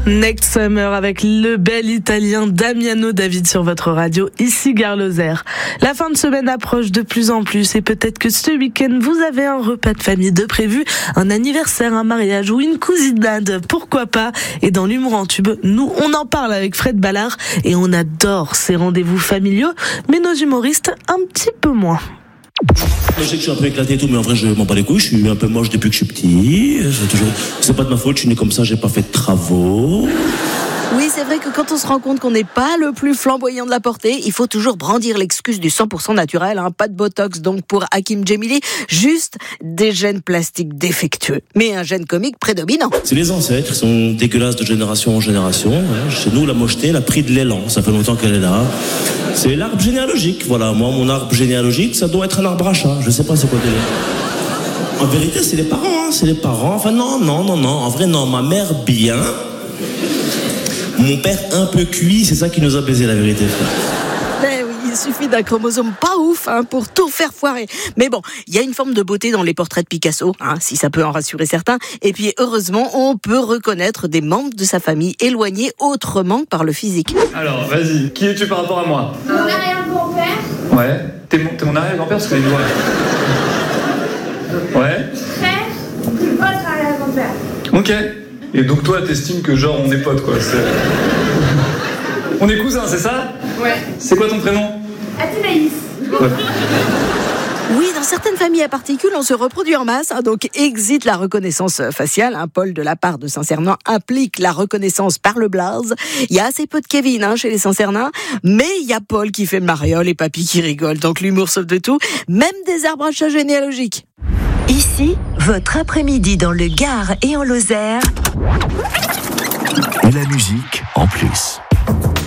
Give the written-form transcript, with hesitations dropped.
Next Summer avec le bel italien Damiano David sur votre radio, ici Gare Lozère. La fin de semaine approche de plus en plus et peut-être que ce week-end vous avez un repas de famille de prévu, un anniversaire, un mariage ou une cousinade, pourquoi pas. Et dans l'humour en tube, nous on en parle avec Fred Ballard et on adore ces rendez-vous familiaux, mais nos humoristes un petit peu moins. Je sais que je suis un peu éclaté et tout, mais en vrai je m'en bats les couilles, je suis un peu moche depuis que je suis petit, c'est pas de ma faute, je suis né comme ça, j'ai pas fait de travaux. Oui, c'est vrai que quand on se rend compte qu'on n'est pas le plus flamboyant de la portée, il faut toujours brandir l'excuse du 100% naturel, pas de botox donc pour Hakim Djemili, juste des gènes plastiques défectueux, mais un gène comique prédominant. C'est les ancêtres, ils sont dégueulasses de génération en génération. Chez nous, la mocheté, elle a pris de l'élan, ça fait longtemps qu'elle est là. C'est l'arbre généalogique, voilà. Moi, mon arbre généalogique, ça doit être un arbre à chat, je sais pas c'est quoi délire. En vérité, c'est les parents, c'est les parents. Enfin, non, en vrai, non, ma mère bien... Mon père un peu cuit, c'est ça qui nous a baisé la vérité. Ben oui, il suffit d'un chromosome pas ouf pour tout faire foirer. Mais bon, il y a une forme de beauté dans les portraits de Picasso, si ça peut en rassurer certains. Et puis heureusement, on peut reconnaître des membres de sa famille éloignés autrement que par le physique. Alors, vas-y, qui es-tu par rapport à moi ? Mon arrière-grand-père. Ouais. T'es mon arrière-grand-père parce que les doigts. Ouais. Frère de votre arrière-grand-père. Ok. Et donc toi, t'estimes que genre on est potes quoi. On est cousins, c'est ça ? Ouais. C'est quoi ton prénom ? Athénaïs. Ouais. Oui, dans certaines familles à particules, on se reproduit en masse, donc exit la reconnaissance faciale. Paul de la part de Saint-Cernin implique la reconnaissance par le blaze. Il y a assez peu de Kevin chez les Saint-Cernin, mais il y a Paul qui fait le mariole et Papy qui rigole, donc l'humour sauve de tout, même des arbres à chat généalogiques. Ici, votre après-midi dans le Gard et en Lozère. Et la musique en plus.